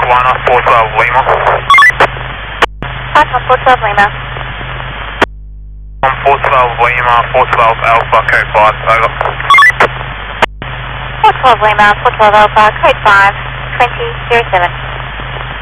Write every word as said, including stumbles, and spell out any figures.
Carolina, four twelve Lima. Foxtrot four twelve Lima. On four twelve Lima, four twelve Alpha, code five, over. four twelve Lima, four twelve Alpha, code five, twenty zero seven.